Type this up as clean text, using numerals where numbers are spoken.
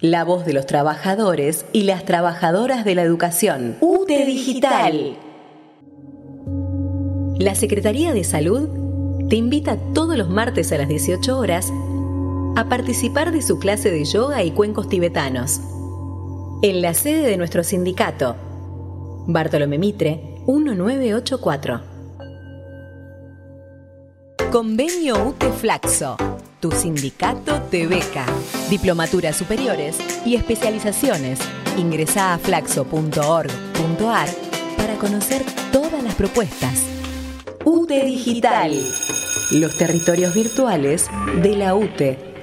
la voz de los trabajadores y las trabajadoras de la educación. UTE Digital. La Secretaría de Salud te invita todos los martes a las 18 horas a participar de su clase de yoga y cuencos tibetanos en la sede de nuestro sindicato, Bartolomé Mitre, 1984. Convenio UTE Flaxo. Tu sindicato te beca. Diplomaturas superiores y especializaciones. Ingresá a flaxo.org.ar para conocer todas las propuestas. UTE Digital. Los territorios virtuales de la UTE.